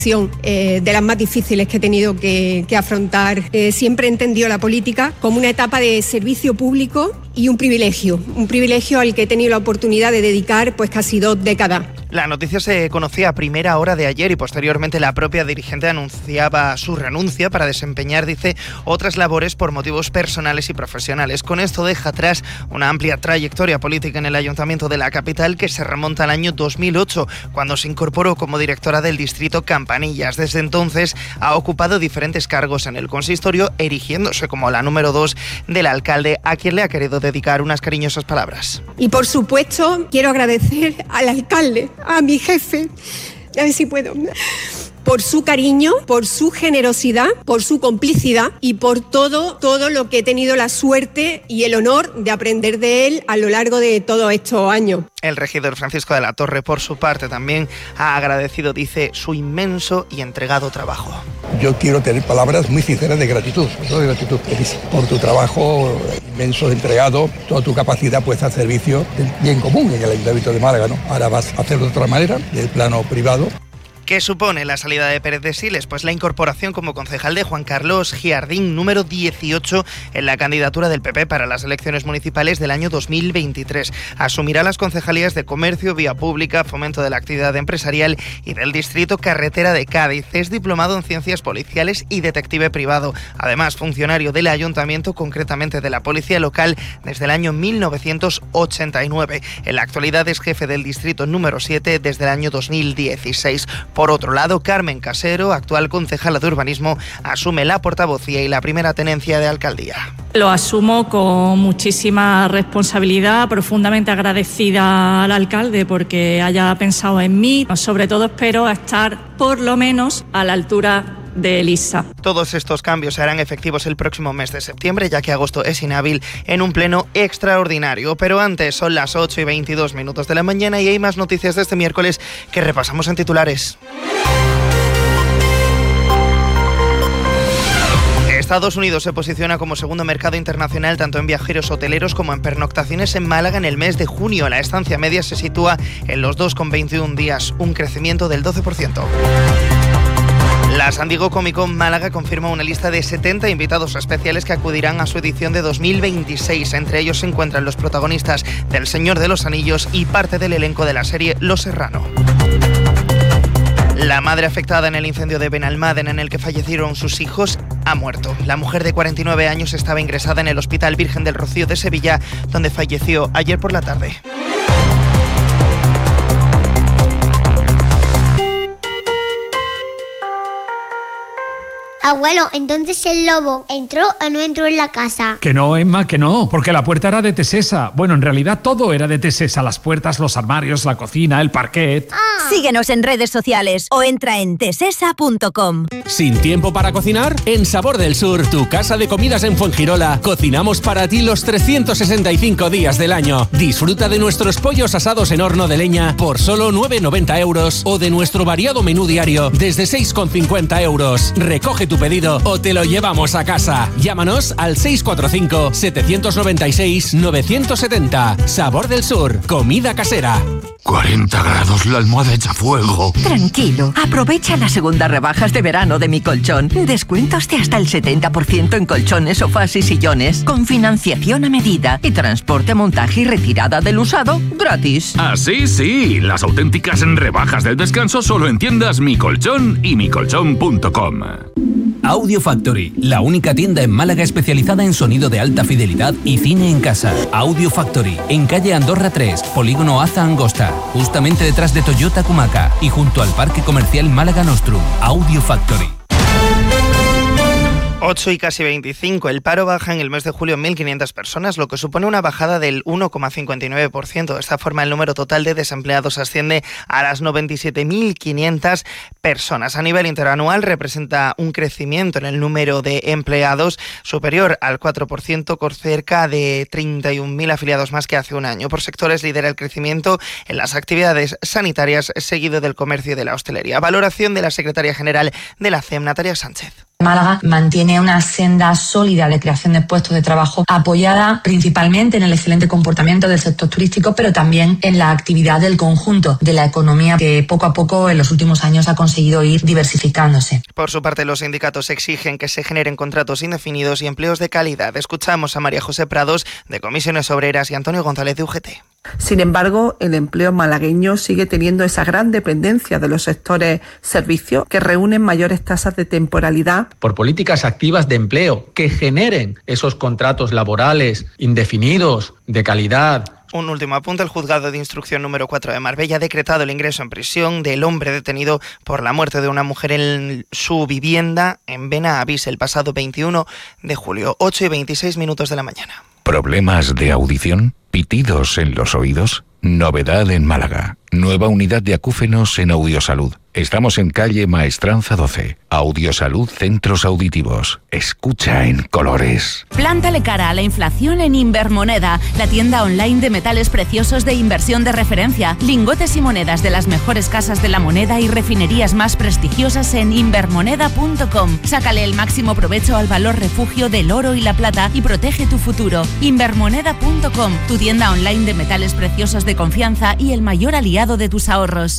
de las más difíciles que he tenido que afrontar. Siempre he entendido la política como una etapa de servicio público y un privilegio al que he tenido la oportunidad de dedicar pues casi 2 décadas. La noticia se conocía a primera hora de ayer y posteriormente la propia dirigente anunciaba su renuncia para desempeñar, dice, otras labores por motivos personales y profesionales. Con esto deja atrás una amplia trayectoria política en el Ayuntamiento de la capital que se remonta al año 2008, cuando se incorporó como directora del distrito Campanillas. Desde entonces ha ocupado diferentes cargos en el consistorio, erigiéndose como la número 2 del alcalde, a quien le ha querido dedicar unas cariñosas palabras. Y por supuesto quiero agradecer al alcalde, a mi jefe, a ver si puedo, por su cariño, por su generosidad, por su complicidad y por todo lo que he tenido la suerte y el honor de aprender de él a lo largo de todos estos años. El regidor Francisco de la Torre, por su parte, también ha agradecido, dice, su inmenso y entregado trabajo. Yo quiero tener palabras muy sinceras de gratitud por tu trabajo inmenso, entregado, toda tu capacidad puesta al servicio del bien común en el Ayuntamiento de Málaga, ¿no? Ahora vas a hacerlo de otra manera, del plano privado. ¿Qué supone la salida de Pérez de Siles? Pues la incorporación como concejal de Juan Carlos Giardín, número 18 en la candidatura del PP para las elecciones municipales del año 2023. Asumirá las concejalías de Comercio, Vía Pública, Fomento de la Actividad Empresarial y del Distrito Carretera de Cádiz. Es diplomado en Ciencias Policiales y detective privado. Además, funcionario del Ayuntamiento, concretamente de la Policía Local, desde el año 1989. En la actualidad es jefe del Distrito número 7 desde el año 2016. Por otro lado, Carmen Casero, actual concejala de Urbanismo, asume la portavocía y la primera tenencia de alcaldía. Lo asumo con muchísima responsabilidad, profundamente agradecida al alcalde porque haya pensado en mí. Sobre todo espero estar por lo menos a la altura de Elisa. Todos estos cambios se harán efectivos el próximo mes de septiembre, ya que agosto es inhábil en un pleno extraordinario. Pero antes son las 8:22 de la mañana y hay más noticias de este miércoles que repasamos en titulares. Estados Unidos se posiciona como segundo mercado internacional tanto en viajeros hoteleros como en pernoctaciones en Málaga en el mes de junio. La estancia media se sitúa en los 2,21 días, un crecimiento del 12%. La San Diego Comic Con Málaga confirma una lista de 70 invitados especiales que acudirán a su edición de 2026. Entre ellos se encuentran los protagonistas del Señor de los Anillos y parte del elenco de la serie Los Serrano. La madre afectada en el incendio de Benalmádena en el que fallecieron sus hijos ha muerto. La mujer de 49 años estaba ingresada en el Hospital Virgen del Rocío de Sevilla, donde falleció ayer por la tarde. Abuelo, entonces el lobo ¿entró o no entró en la casa? Que no, Emma, que no, porque la puerta era de Tesesa. Bueno, en realidad todo era de Tesesa, las puertas, los armarios, la cocina, el parquet. Síguenos en redes sociales o entra en tesesa.com. ¿Sin tiempo para cocinar? En Sabor del Sur, tu casa de comidas en Fuengirola, cocinamos para ti los 365 días del año. Disfruta de nuestros pollos asados en horno de leña por solo 9,90 € o de nuestro variado menú diario desde 6,50 €. Recoge tu pedido o te lo llevamos a casa. Llámanos al 645-796-970. Sabor del Sur, comida casera. 40 grados, la almohada echa fuego. Tranquilo, aprovecha las segundas rebajas de verano de Mi Colchón. Descuentos de hasta el 70% en colchones, sofás y sillones, con financiación a medida y transporte, montaje y retirada del usado gratis. Así sí, las auténticas rebajas del descanso solo en tiendas Mi Colchón y micolchón.com. Audio Factory, la única tienda en Málaga especializada en sonido de alta fidelidad y cine en casa. Audio Factory, en calle Andorra 3, polígono Aza Angosta, justamente detrás de Toyota Kumaca y junto al Parque Comercial Málaga Nostrum. Audio Factory. 8:25. El paro baja en el mes de julio en 1.500 personas, lo que supone una bajada del 1,59%. De esta forma, el número total de desempleados asciende a las 97.500 personas. A nivel interanual, representa un crecimiento en el número de empleados superior al 4%, con cerca de 31.000 afiliados más que hace un año. Por sectores, lidera el crecimiento en las actividades sanitarias, seguido del comercio y de la hostelería. Valoración de la secretaria general de la CEM, Natalia Sánchez. Málaga mantiene una senda sólida de creación de puestos de trabajo apoyada principalmente en el excelente comportamiento del sector turístico, pero también en la actividad del conjunto de la economía que poco a poco en los últimos años ha conseguido ir diversificándose. Por su parte, los sindicatos exigen que se generen contratos indefinidos y empleos de calidad. Escuchamos a María José Prados de Comisiones Obreras y Antonio González de UGT. Sin embargo, el empleo malagueño sigue teniendo esa gran dependencia de los sectores servicios que reúnen mayores tasas de temporalidad. Por políticas activas de empleo que generen esos contratos laborales indefinidos, de calidad. Un último apunte. El juzgado de instrucción número 4 de Marbella ha decretado el ingreso en prisión del hombre detenido por la muerte de una mujer en su vivienda en Benavís el pasado 21 de julio, 8:26 de la mañana. ¿Problemas de audición? ¿Pitidos en los oídos? Novedad en Málaga. Nueva unidad de acúfenos en Audiosalud. Estamos en calle Maestranza 12. Audiosalud Centros Auditivos. Escucha en colores. Plántale cara a la inflación en Invermoneda, la tienda online de metales preciosos de inversión de referencia. Lingotes y monedas de las mejores casas de la moneda y refinerías más prestigiosas en invermoneda.com. Sácale el máximo provecho al valor refugio del oro y la plata y protege tu futuro. Invermoneda.com, tu tienda online de metales preciosos de confianza y el mayor aliado de tus ahorros.